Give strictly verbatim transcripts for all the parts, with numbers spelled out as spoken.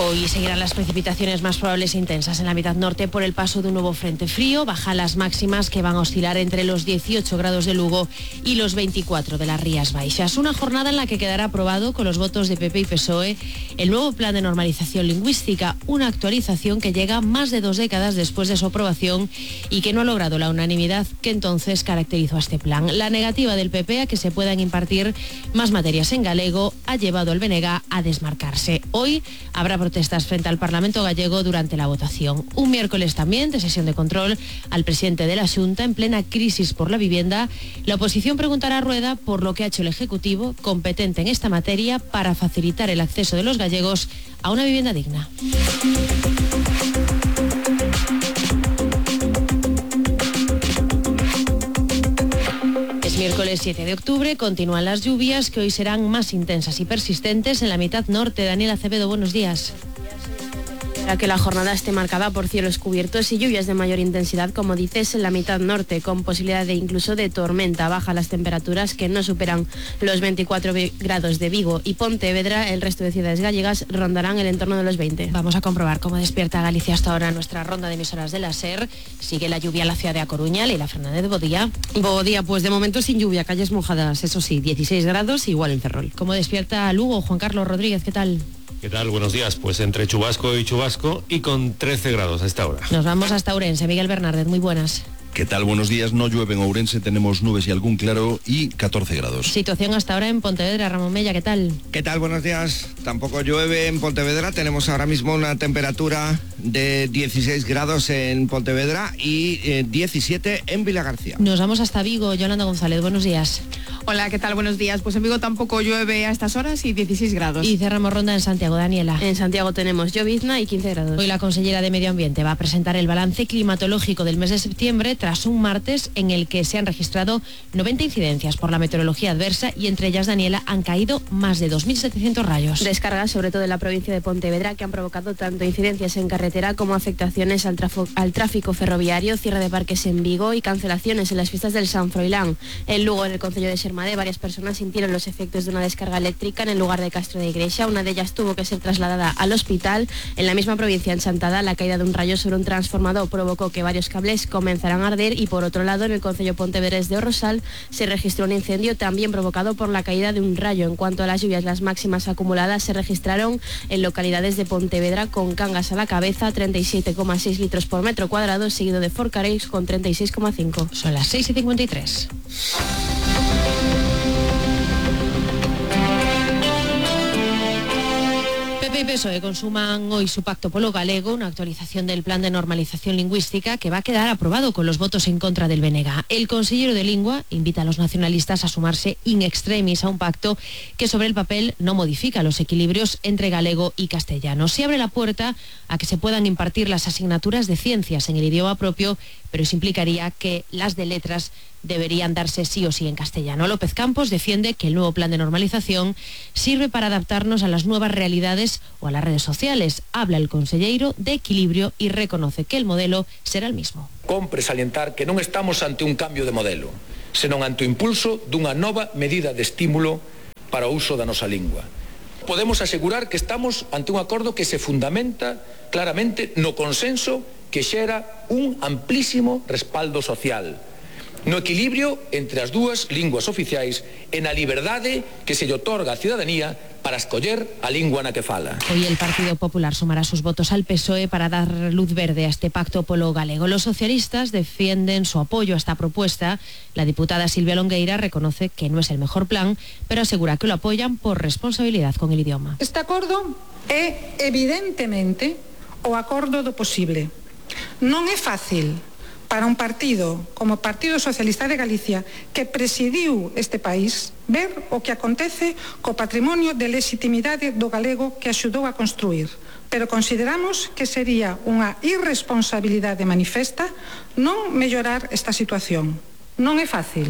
Hoy seguirán las precipitaciones más probables e intensas en la mitad norte por el paso de un nuevo frente frío. Bajan las máximas que van a oscilar entre los dieciocho grados de Lugo y los veinticuatro de las Rías Baixas. Una jornada en la que quedará aprobado con los votos de P P y P S O E el nuevo plan de normalización lingüística, una actualización que llega más de dos décadas después de su aprobación y que no ha logrado la unanimidad que entonces caracterizó a este plan. La negativa del P P a que se puedan impartir más materias en galego ha llevado al B N G a desmarcarse. Hoy habrá protestas frente al Parlamento gallego durante la votación. Un miércoles también de sesión de control al presidente de la Xunta en plena crisis por la vivienda. La oposición preguntará a Rueda por lo que ha hecho el Ejecutivo, competente en esta materia, para facilitar el acceso de los gallegos a una vivienda digna. Miércoles siete de octubre continúan las lluvias que hoy serán más intensas y persistentes en la mitad norte. Daniel Acevedo, buenos días. Para que la jornada esté marcada por cielos cubiertos y lluvias de mayor intensidad, como dices, en la mitad norte, con posibilidad de incluso de tormenta. Baja las temperaturas que no superan los veinticuatro grados de Vigo y Pontevedra. El resto de ciudades gallegas rondarán el entorno de los veinte. Vamos a comprobar cómo despierta Galicia hasta ahora nuestra ronda de emisoras de la SER. Sigue la lluvia en la ciudad de A Coruña. Leila Fernández, de Bodía. Bodía, pues de momento sin lluvia, calles mojadas, eso sí, dieciséis grados, igual en Ferrol. ¿Cómo despierta Lugo? Juan Carlos Rodríguez, ¿qué tal? ¿Qué tal? Buenos días. Pues entre chubasco y chubasco y con trece grados a esta hora. Nos vamos hasta Ourense. Miguel Bernárdez, muy buenas. ¿Qué tal? Buenos días. No llueve en Ourense, tenemos nubes y algún claro y catorce grados. Situación hasta ahora en Pontevedra. Ramón Mella, ¿qué tal? ¿Qué tal? Buenos días. Tampoco llueve en Pontevedra. Tenemos ahora mismo una temperatura de dieciséis grados en Pontevedra y eh, diecisiete en Vilagarcía. Nos vamos hasta Vigo. Yolanda González, buenos días. Hola, ¿qué tal? Buenos días. Pues en Vigo tampoco llueve a estas horas y dieciséis grados. Y cerramos ronda en Santiago. Daniela. En Santiago tenemos llovizna y quince grados. Hoy la consellera de Medio Ambiente va a presentar el balance climatológico del mes de septiembre tras un martes en el que se han registrado noventa incidencias por la meteorología adversa y entre ellas, Daniela, han caído más de dos mil setecientos rayos. Descargas sobre todo en la provincia de Pontevedra que han provocado tanto incidencias en carretera como afectaciones al, trafo, al tráfico ferroviario, cierre de parques en Vigo y cancelaciones en las fiestas del San Froilán. En Lugo, en el concello de Xermade, varias personas sintieron los efectos de una descarga eléctrica en el lugar de Castro de Igrexa. Una de ellas tuvo que ser trasladada al hospital. En la misma provincia, en Chantada, la caída de un rayo sobre un transformador provocó que varios cables comenzaran a arder y por otro lado, en el concello pontevedrés de Orrosal se registró un incendio también provocado por la caída de un rayo. En cuanto a las lluvias, las máximas acumuladas se registraron en localidades de Pontevedra con Cangas a la cabeza, treinta y siete coma seis litros por metro cuadrado, seguido de Forcareis con treinta y seis coma cinco. Son las seis y cincuenta y tres. P P y P S O E consuman hoy su pacto polo galego, una actualización del plan de normalización lingüística que va a quedar aprobado con los votos en contra del B N G. El consellero de Lingua invita a los nacionalistas a sumarse in extremis a un pacto que sobre el papel no modifica los equilibrios entre galego y castellano. Se abre la puerta a que se puedan impartir las asignaturas de ciencias en el idioma propio, pero eso implicaría que las de letras deberían darse sí o sí en castellano. López Campos defiende que el nuevo plan de normalización sirve para adaptarnos a las nuevas realidades o a las redes sociales. Habla el conselleiro de equilibrio y reconoce que el modelo será el mismo. Compre salientar que non estamos ante un cambio de modelo, senón ante o impulso dunha nova medida de estímulo para o uso da nosa lingua. Podemos asegurar que estamos ante un acordo que se fundamenta claramente no consenso que xera un amplísimo respaldo social, no equilibrio entre as dúas linguas oficiais e na liberdade que se lle otorga á cidadanía para escoller a lingua na que fala. Hoy el Partido Popular sumará sus votos al P S O E para dar luz verde a este pacto polo galego. Los socialistas defienden su apoyo a esta propuesta. La diputada Silvia Longueira reconoce que no es el mejor plan, pero asegura que lo apoyan por responsabilidad con el idioma. Este acordo é evidentemente o acordo do posible. Non é fácil para un partido como o Partido Socialista de Galicia, que presidiu este país, ver o que acontece co patrimonio de legitimidade do galego que axudou a construir. Pero consideramos que sería unha irresponsabilidade manifesta non mellorar esta situación. Non é fácil,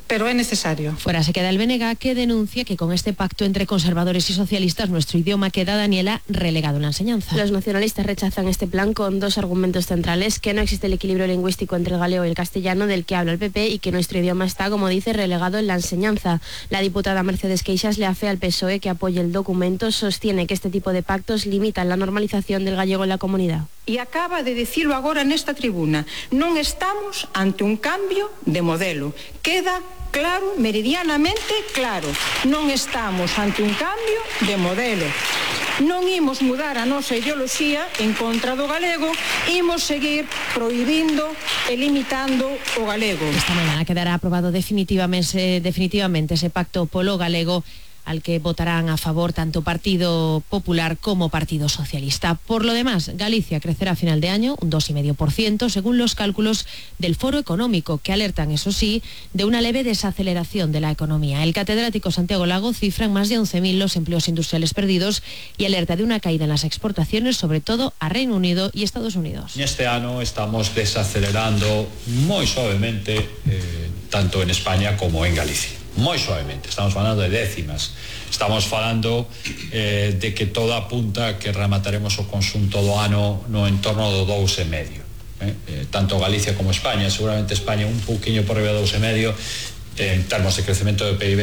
pero es necesario. Fuera se queda el B N G, que denuncia que con este pacto entre conservadores y socialistas nuestro idioma queda, Daniela, relegado en la enseñanza. Los nacionalistas rechazan este plan con dos argumentos centrales: que no existe el equilibrio lingüístico entre el galego y el castellano del que habla el P P y que nuestro idioma está, como dice, relegado en la enseñanza. La diputada Mercedes Queixas le hace al P S O E que apoye el documento, sostiene que este tipo de pactos limitan la normalización del gallego en la comunidad. E acaba de dicirlo agora nesta tribuna, non estamos ante un cambio de modelo. Queda claro, meridianamente claro, non estamos ante un cambio de modelo. Non imos mudar a nosa ideoloxía en contra do galego, imos seguir prohibindo e limitando o galego. Esta mañana quedará aprobado definitivamente, definitivamente ese pacto polo galego, al que votarán a favor tanto Partido Popular como Partido Socialista. Por lo demás, Galicia crecerá a final de año un dos coma cinco por ciento según los cálculos del Foro Económico, que alertan, eso sí, de una leve desaceleración de la economía. El catedrático Santiago Lago cifra en más de once mil los empleos industriales perdidos y alerta de una caída en las exportaciones, sobre todo a Reino Unido y Estados Unidos. Este año estamos desacelerando muy suavemente, eh, tanto en España como en Galicia. Moi suavemente, estamos falando de décimas, estamos falando eh, de que todo apunta que remataremos o consunto do ano no entorno do dous e medio, eh? Eh, tanto Galicia como España, seguramente España un pouquiño por riba do dous e medio eh, en termos de crecemento do P I B,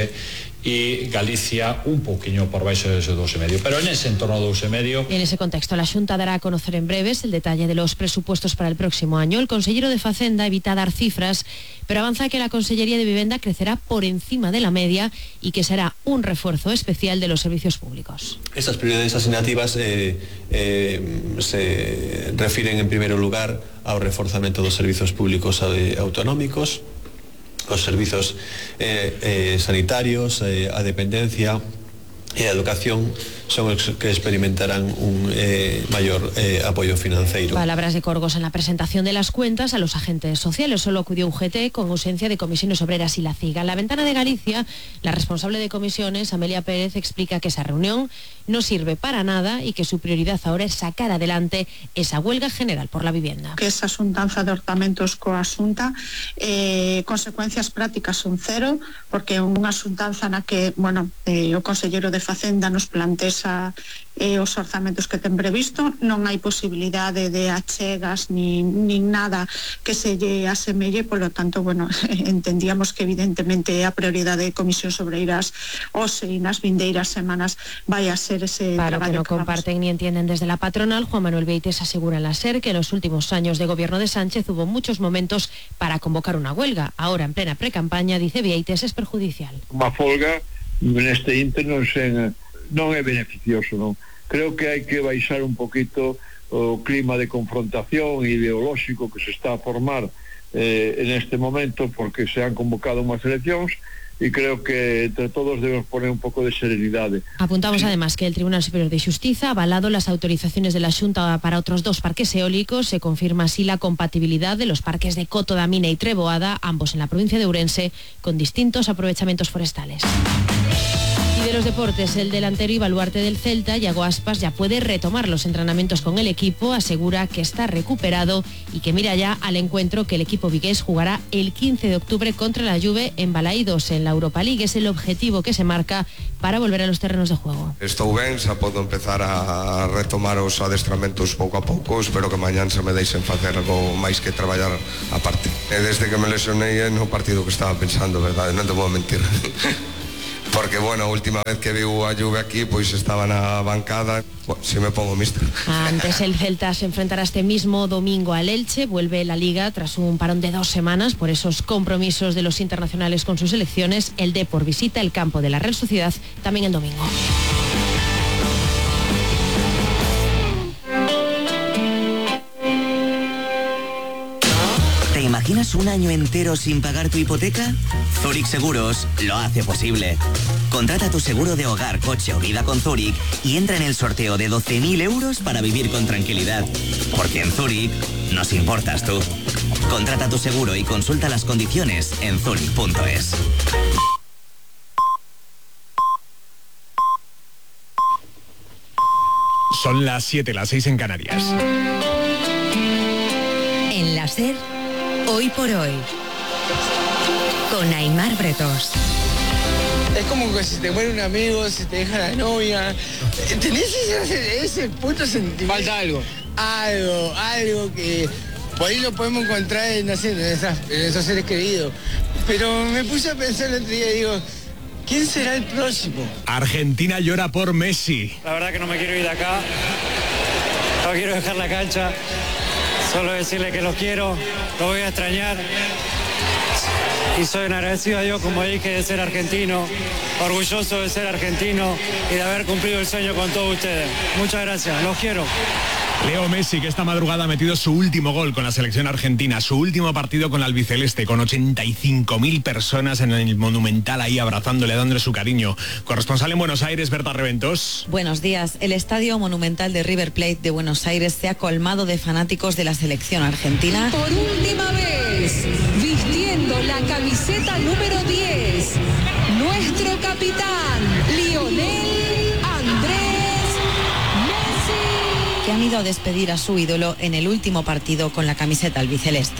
y Galicia un pouquiño por baixo de ese dous e medio, pero en ese entorno do dous e medio. En ese contexto, la Xunta dará a conocer en breves el detalle de los presupuestos para el próximo año. El consellero de Facenda evita dar cifras, pero avanza que la Consellería de Vivienda crecerá por encima de la media y que será un refuerzo especial de los servicios públicos. Estas prioridades asignativas eh, eh, se refiren en primeiro lugar ao reforzamento dos servizos públicos autonómicos, os servizos eh, eh, sanitarios, eh, a dependencia e a educación son os que experimentarán un eh, mayor eh, apoyo financiero. Palabras de Corgos en la presentación de las cuentas a los agentes sociales. Solo acudió U G T con ausencia de Comisiones Obreras y la CIGA. En la ventana de Galicia, la responsable de comisiones, Amelia Pérez, explica que esa reunión no sirve para nada y que su prioridad ahora es sacar adelante esa huelga general por la vivienda. Que esa xuntanza de orzamentos coa Xunta, eh, consecuencias prácticas son cero, porque unha xuntanza na que, bueno, eh, o consellero de Facenda nos plantexa eh, os orzamentos que ten previsto, non hai posibilidade de achegas ni, ni nada que se lle asemelle, polo tanto, bueno, entendíamos que evidentemente a prioridade de Comisións Obreiras hoxe e nas vindeiras semanas vai a ser ese Para traballo que no que comparten ni entienden desde la patronal, Juan Manuel Beites asegura en la SER que en los últimos años de gobierno de Sánchez hubo muchos momentos para convocar una huelga. Ahora, en plena precampaña, dice Beites, es perjudicial. Unha folga neste inter non, sen, non é beneficioso, non? Creo que hai que baixar un poquito o clima de confrontación ideolóxico que se está a formar eh, en este momento, porque se han convocado unhas eleccións, y creo que entre todos debemos poner un pouco de serenidade. Apuntamos además que el Tribunal Superior de Xustiza ha avalado las autorizaciones de la Xunta para otros dos parques eólicos. Se confirma así la compatibilidad de los parques de Coto da Mina y Treboada, ambos en la provincia de Ourense, con distintos aprovechamientos forestales. Y de los deportes, el delantero y baluarte del Celta, Iago Aspas, ya puede retomar los entrenamientos con el equipo. Asegura que está recuperado y que mira ya al encuentro que el equipo vigués jugará el quince de octubre contra la Juve en Balaídos, en la Europa League. Es el objetivo que se marca para volver a los terrenos de juego. Estou ben, xa podo empezar a retomar os adestramentos pouco a pouco. Espero que mañán se me deixen facer algo máis que traballar aparte. E desde que me lesionei no partido que estaba pensando, verdade, non te vou mentir. Porque, bueno, a última vez que viu a Juve aquí, pois estaba na bancada. Bueno, si me pongo mister. Antes el Celta se enfrentará este mismo domingo al Elche. Vuelve la Liga tras un parón de dos semanas por esos compromisos de los internacionales con sus selecciones. El Depor visita el campo de la Real Sociedad también el domingo. ¿Te imaginas un año entero sin pagar tu hipoteca? Zurich Seguros lo hace posible. Contrata tu seguro de hogar, coche o vida con Zurich y entra en el sorteo de doce mil euros para vivir con tranquilidad. Porque en Zurich nos importas tú. Contrata tu seguro y consulta las condiciones en zurich punto es. Son las siete, las seis en Canarias. En la SER, hoy por hoy. con Aimar Bretos. Es como que si te muere un amigo, si te deja la novia. ¿Tenés ese, ese puto sentimiento? Falta algo. Algo, algo que por ahí lo podemos encontrar en, no sé, en, esas, en esos seres queridos. Pero me puse a pensar el otro día y digo, ¿quién será el próximo? Argentina llora por Messi. La verdad que no me quiero ir de acá. No quiero dejar la cancha. Solo decirle que los quiero, los voy a extrañar. Y soy agradecido a Dios, como dije, de ser argentino, orgulloso de ser argentino y de haber cumplido el sueño con todos ustedes. Muchas gracias, los quiero. Leo Messi, que esta madrugada ha metido su último gol con la selección argentina, su último partido con la albiceleste, con ochenta y cinco mil personas en el Monumental ahí abrazándole, dándole su cariño. Corresponsal en Buenos Aires, Berta Reventos. Buenos días. El Estadio Monumental de River Plate de Buenos Aires se ha colmado de fanáticos de la selección argentina. Por última vez, vistiendo la camiseta número diez, nuestro capitán, Lionel Andrés Messi, que han ido a despedir a su ídolo en el último partido con la camiseta albiceleste.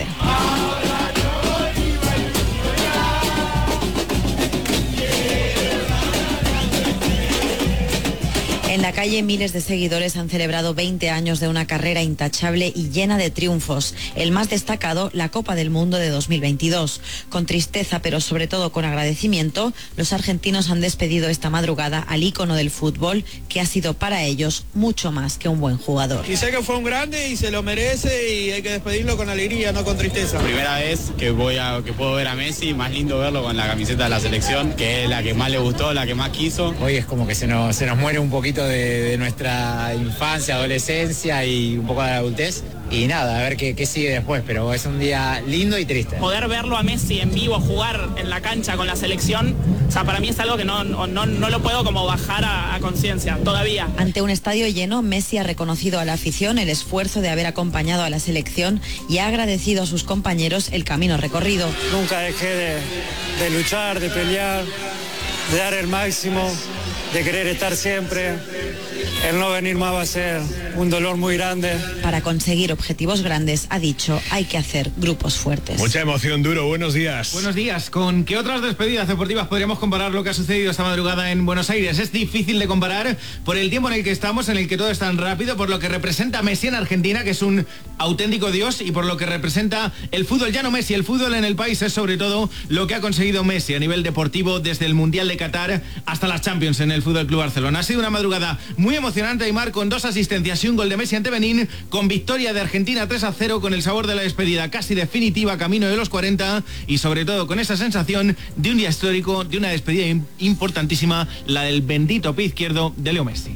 En la calle miles de seguidores han celebrado veinte años de una carrera intachable y llena de triunfos. El más destacado, la Copa del Mundo de dos mil veintidós. Con tristeza, pero sobre todo con agradecimiento, los argentinos han despedido esta madrugada al ícono del fútbol, que ha sido para ellos mucho más que un buen jugador. Y sé que fue un grande y se lo merece y hay que despedirlo con alegría, no con tristeza. Primera vez que voy a que puedo ver a Messi, más lindo verlo con la camiseta de la selección, que es la que más le gustó, la que más quiso. Hoy es como que se nos, se nos muere un poquito de, de nuestra infancia, adolescencia y un poco de la adultez. Y nada, a ver qué, qué sigue después, pero es un día lindo y triste. Poder verlo a Messi en vivo jugar en la cancha con la selección, o sea, para mí es algo que no, no, no lo puedo como bajar a, a conciencia todavía. Ante un estadio lleno, Messi ha reconocido a la afición el esfuerzo de haber acompañado a la selección y ha agradecido a sus compañeros el camino recorrido. Nunca dejé de, de luchar, de pelear, de dar el máximo, de querer estar siempre. El no venir más va a ser un dolor muy grande. Para conseguir objetivos grandes, ha dicho, hay que hacer grupos fuertes. Mucha emoción, Duro. Buenos días. Buenos días. ¿Con qué otras despedidas deportivas podríamos comparar lo que ha sucedido esta madrugada en Buenos Aires? Es difícil de comparar por el tiempo en el que estamos, en el que todo es tan rápido, por lo que representa Messi en Argentina, que es un auténtico dios, y por lo que representa el fútbol. Ya no Messi, el fútbol en el país es sobre todo lo que ha conseguido Messi a nivel deportivo desde el Mundial de Qatar hasta las Champions en el Fútbol Club Barcelona. Ha sido una madrugada muy emocionante, Aimar, con dos asistencias y un gol de Messi ante Benín, con victoria de Argentina tres a cero, con el sabor de la despedida casi definitiva camino de los cuarenta y sobre todo con esa sensación de un día histórico, de una despedida importantísima, la del bendito pie izquierdo de Leo Messi.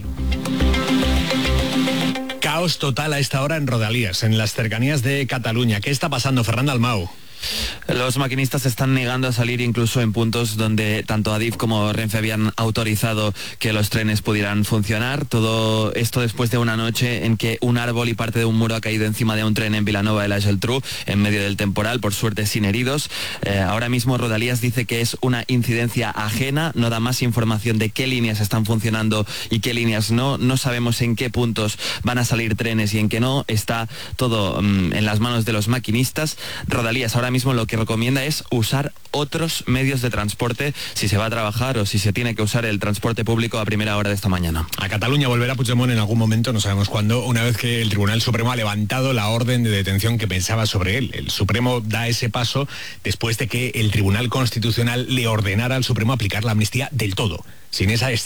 Caos total a esta hora en Rodalías, en las cercanías de Cataluña. ¿Qué está pasando, Fernando Almau? Los maquinistas se están negando a salir incluso en puntos donde tanto Adif como Renfe habían autorizado que los trenes pudieran funcionar. Todo esto después de una noche en que un árbol y parte de un muro ha caído encima de un tren en Vilanova de la Geltrú en medio del temporal, por suerte sin heridos. Eh, ahora mismo Rodalías dice que es una incidencia ajena, no da más información de qué líneas están funcionando y qué líneas no. No sabemos en qué puntos van a salir trenes y en qué no. Está todo mmm, en las manos de los maquinistas. Rodalías ahora mismo lo que recomienda es usar otros medios de transporte si se va a trabajar o si se tiene que usar el transporte público a primera hora de esta mañana. A Cataluña volverá Puigdemont en algún momento, no sabemos cuándo, una vez que el Tribunal Supremo ha levantado la orden de detención que pensaba sobre él. El Supremo da ese paso después de que el Tribunal Constitucional le ordenara al Supremo aplicar la amnistía del todo, sin esa